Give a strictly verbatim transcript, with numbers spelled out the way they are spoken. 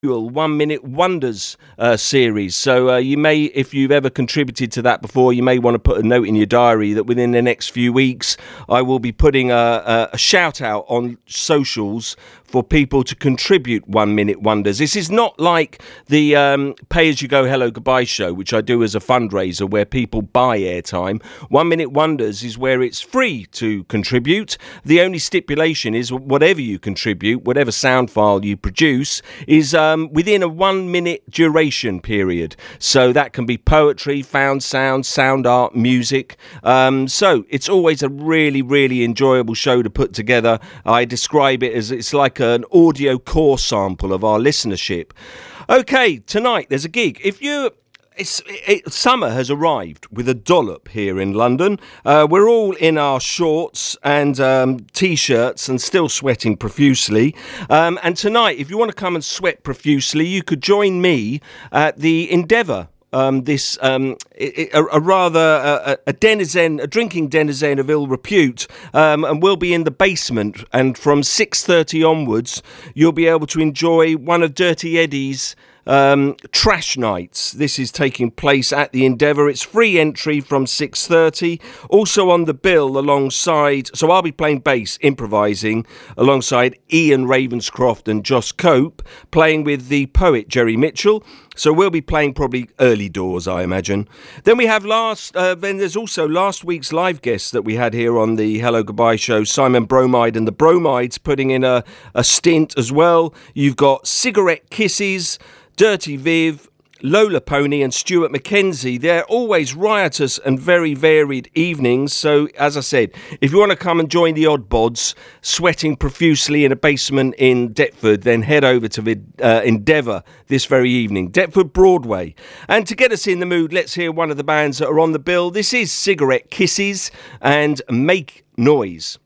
One Minute Wonders uh, series. So uh, you may, if you've ever contributed to that before, you may want to put a note in your diary that within the next few weeks I will be putting a, a, a shout out on socials for people to contribute One Minute Wonders. This is not like the um, Pay As You Go Hello Goodbye show, which I do as a fundraiser where people buy airtime. One Minute Wonders is where it's free to contribute. The only stipulation is whatever you contribute, whatever sound file you produce, is um, within a one minute duration period. So that can be poetry, found sound, sound art, music. Um, so it's always a really, really enjoyable show to put together. I describe it as it's like an audio core sample of our listenership. Okay, tonight there's a gig. If you It's, it, summer has arrived with a dollop here in London. Uh, we're all in our shorts and um, T-shirts and still sweating profusely. Um, and tonight, if you want to come and sweat profusely, you could join me at the Endeavour. Um, this um, a, a rather a, a denizen, a drinking denizen of ill repute, um, and we'll be in the basement. And from six thirty onwards, you'll be able to enjoy one of Dirty Eddie's Um, trash nights. This is taking place at the Endeavour. It's free entry from six thirty. Also on the bill alongside, so I'll be playing bass, improvising alongside Ian Ravenscroft and Joss Cope, playing with the poet Jerry Mitchell. So we'll be playing probably early doors, I imagine. Then we have last, uh, then there's also last week's live guests that we had here on the Hello Goodbye show, Simon Bromide and the Bromides, putting in a, a stint as well. You've got Cigarette Kisses, Dirty Viv, Lola Pony and Stuart Mackenzie. They're always riotous and very varied evenings. So, as I said, if you want to come and join the odd bods sweating profusely in a basement in Deptford, then head over to the uh, Endeavour this very evening, Deptford Broadway. And to get us in the mood, let's hear one of the bands that are on the bill. This is Cigarette Kisses and Make Noise.